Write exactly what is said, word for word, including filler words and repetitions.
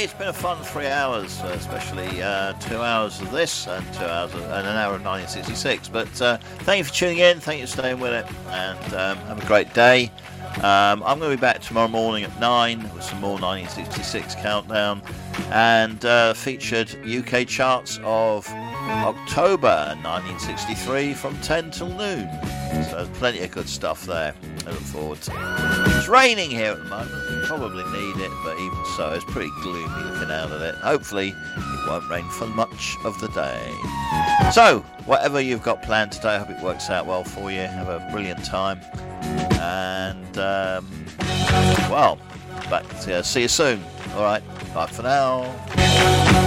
Hey, it's been a fun three hours, uh, especially uh, two hours of this and two hours of, and an hour of nineteen sixty-six. But uh, thank you for tuning in. Thank you for staying with it, and um, have a great day. Um, I'm going to be back tomorrow morning at nine with some more nineteen sixty-six countdown and uh, featured U K charts of October nineteen sixty-three from ten till noon. So there's plenty of good stuff there. I look forward to. It's raining here at the moment. You probably need it, but even so, it's pretty gloomy looking out of it. Hopefully, it won't rain for much of the day. So, whatever you've got planned today, I hope it works out well for you. Have a brilliant time. And, um, well, back to, uh, see you soon. All right, bye for now.